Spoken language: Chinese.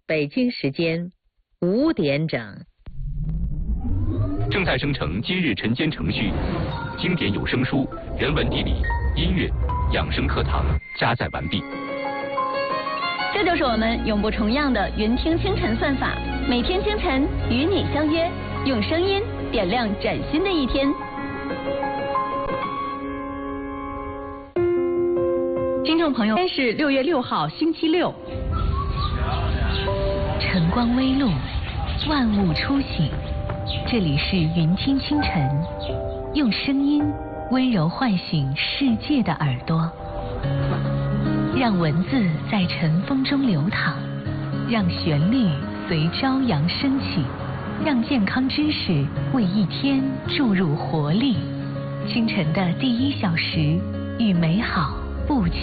北京时间5点整。 正在生成今日晨间程序，经典有声书、人文地理、音乐、养生课堂加载完毕。 这就是我们永不重样的云听清晨算法，每天清晨与你相约，用声音点亮崭新的一天。听众朋友，今天是6月6号，星期六。 晨光微露，万物初醒。这里是云听清晨，用声音温柔唤醒世界的耳朵，让文字在晨风中流淌，让旋律随朝阳升起，让健康知识为一天注入活力。清晨的第1小时，与美好不期